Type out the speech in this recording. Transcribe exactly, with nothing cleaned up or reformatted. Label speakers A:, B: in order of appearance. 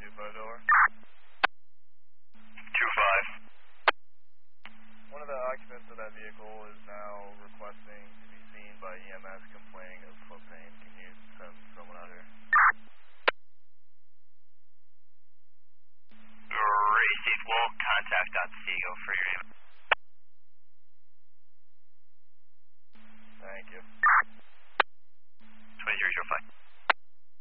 A: two five over.
B: two five.
A: One of the occupants of that vehicle is now requesting to be seen by E M S complaining of foot pain. Can you send someone out here?
B: Received. We'll contact Otsego for your name.